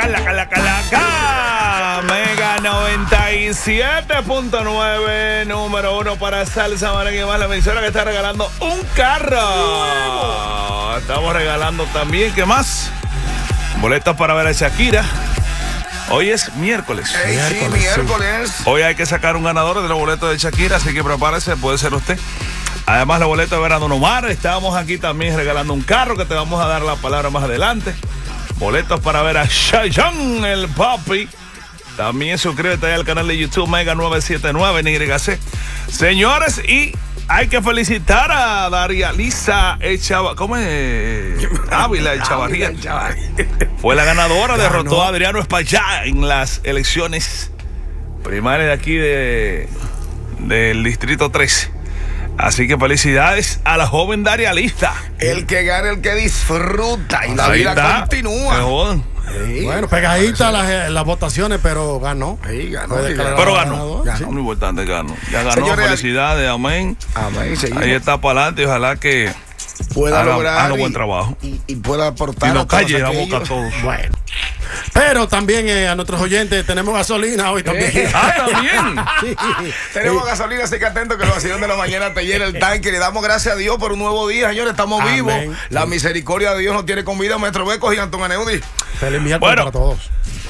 Mega 97.9, número 1 para Salsa Merengue Más, la emisora que está regalando un carro. Estamos regalando también, ¿qué más? Boletos para ver a Shakira. Hoy es miércoles. Miércoles. Hoy hay que sacar un ganador de los boletos de Shakira, así que prepárese, puede ser usted. Además, los boletos de ver a Don Omar. Estamos aquí también regalando un carro que te vamos a dar la palabra más adelante. Boletos para ver a Chayanne, el papi. También suscríbete ahí al canal de YouTube Mega 979 NYC. Señores, y hay que felicitar a Daria Lisa Echavarría. ¿Cómo es? Ávila Echavarría. Fue la ganadora, derrotó a Adriano Espaillá en las elecciones primarias de aquí del Distrito 13. Así que felicidades a la joven Daria Lisa. El que gana, el que disfruta. Y la Ahí vida está. continúa. Sí. Bueno, pegaditas las votaciones, pero ganó. Sí, ganó. Pero ganó. Sí. Muy importante, ganó. Ya ganó. Señores, Felicidades, amén. Amén, seguimos. Ahí está para adelante y ojalá que pueda lograr haga buen trabajo. y pueda aportar Y nos a todos calle la aquellos. boca a todos. Bueno. Pero también a nuestros oyentes tenemos gasolina hoy también. También. Sí. Tenemos gasolina, así que atento que el vacilón de la mañana te llena el tanque. Le damos gracias a Dios por un nuevo día, señores. Estamos Amén. vivos. La Sí. misericordia de Dios nos tiene con vida. Maestro Beco y Antón Aneudi. Feliz miércoles Bueno. para todos.